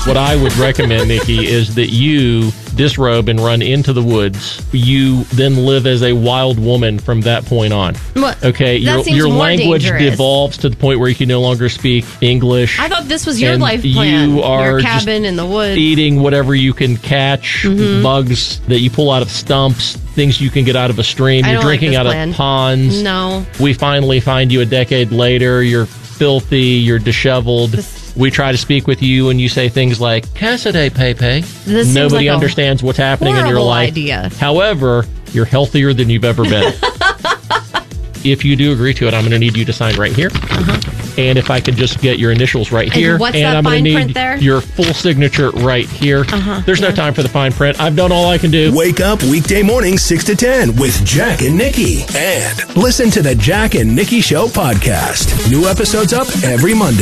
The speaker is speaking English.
What I would recommend, Nikki, is that you disrobe and run into the woods. You then live as a wild woman from that point on. What? Okay, your language devolves to the point where you can no longer speak English. I thought this was your life plan. You are your cabin in the woods, eating whatever you can catch, bugs that you pull out of stumps, things you can get out of a stream. You're drinking out of ponds. No. We finally find you a decade later. You're filthy. You're disheveled. We try to speak with you, and you say things like, Cassidy, Pepe. Nobody understands what's happening in your life. Idea. However, you're healthier than you've ever been. If you do agree to it, I'm going to need you to sign right here. And if I could just get your initials right here. What's and that I'm fine going to print need there? your full signature right here. There's no time for the fine print. I've done all I can do. Wake up weekday mornings 6 to 10 with Jack and Nikki. And listen to the Jack and Nikki Show podcast. New episodes up every Monday.